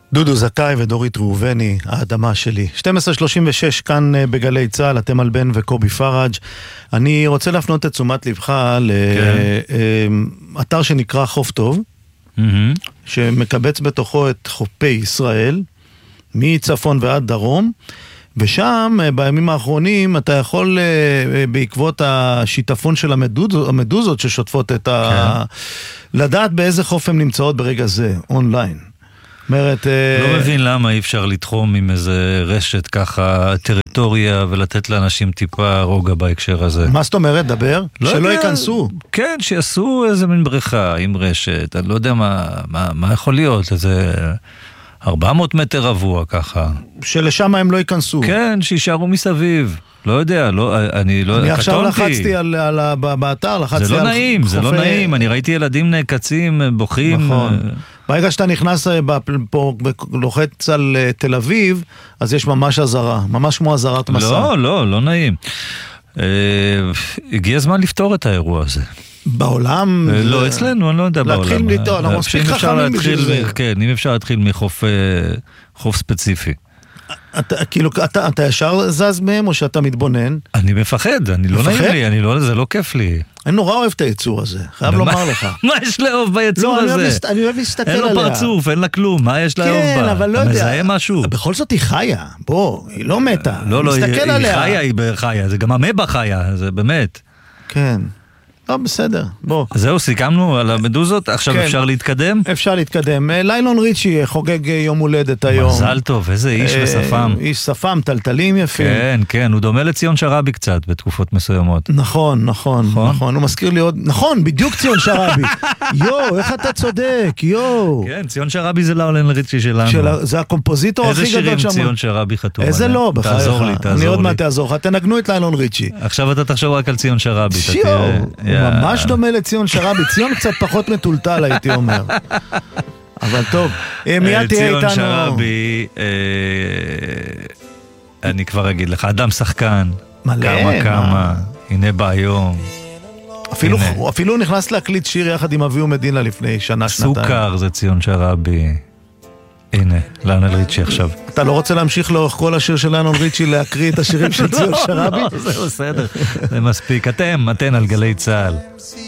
דודו זכאי ודורית ראובני, האדמה שלי. 12:36 כאן בגלי צהל, אתם על בן וקובי פראג'. אני רוצה להפנות את תשומת לבך לאתר שנקרא חוף טוב, שמקבץ בתוכו את חופי ישראל, מצפון ועד דרום, ושם בימים האחרונים אתה יכול בעקבות השיטפון של המדוזות ששוטפות את לדעת באיזה חוף הם נמצאות ברגע זה, אונליין. אומרת, לא מבין למה אי אפשר לתחום עם איזה רשת ככה טריטוריה ולתת לאנשים טיפה רוגע בהקשר הזה. מה זאת אומרת? דבר? שלא ייכנסו. כן, שיעשו איזה מין בריכה עם רשת. אני לא יודע מה יכול להיות, איזה 400 מטר רבוע ככה. שלשם הם לא ייכנסו. כן, שישארו מסביב. לא יודע, אני עכשיו לחצתי באתר, לחצתי על זה לא נעים, זה לא נעים. אני ראיתי ילדים נעקצים, בוכים. נכון. ברגע שאתה נכנס פה ולוחץ על תל אביב, אז יש ממש עזרה, ממש כמו עזרת מסע. לא נעים. הגיע הזמן לפתור את האירוע הזה. בעולם? לא, אצלנו, אני לא יודע בעולם. להתחיל לטעון, אנחנו מספיק חכמים בשביל זה. כן, אם אפשר להתחיל מחוף ספציפי. אתה ישר זז מהם או שאתה מתבונן? אני מפחד, אני לא נעים לי, זה לא כיף לי. אני נורא אוהב את היצור הזה, חייב לומר לך. מה יש לאהוב ביצור הזה? אני אוהב להסתכל עליה. אין לו פרצוף, אין לה כלום, מה יש לאהוב בה? כן, אבל לא יודע. מזהה משהו. בכל זאת היא חיה, בוא, היא לא מתה. לא, היא חיה, זה גם המבה חיה, זה באמת. כן. לא, בסדר, בוא. זהו, סיכמנו על המדוזות, עכשיו אפשר להתקדם? אפשר להתקדם. ליילון ריצ'י חוגג יום הולדת היום. מזל טוב, איזה איש ושפם. איש שפם, טלטלים יפים. כן, הוא דומה לציון שרבי קצת, בתקופות מסוימות. נכון, הוא מזכיר לי עוד, נכון, בדיוק ציון שרבי. איך אתה צודק, כן, ציון שרבי זה ליילון ריצ'י שלנו. זה הקומפוזיטור הכי גדול שם. איזה שירים ציון שרבי חתום? איזה לא, בחייך. תעזור לי. אני עוד מעט תעזור לך, תנגנו את ליילון ריצ'י. עכשיו אתה תחשוב רק על ציון שרבי. ממש דומה לציון שרבי, ציון קצת פחות מטולטל הייתי אומר, אבל טוב, מיד תהיה איתנו. ציון שרבי, אני כבר אגיד לך, אדם שחקן, כמה, הנה בא היום. אפילו הוא נכנס להקליט שיר יחד עם אביהו מדינה לפני שנה, שנתיים. סוכר זה ציון שרבי. הנה, ליונל ריצ'י עכשיו. אתה לא רוצה להמשיך לאורך כל השיר של ליונל ריצ'י להקריא את השירים של ציון שרבי? לא, זה בסדר, זה מספיק. אתן על גלי צהל.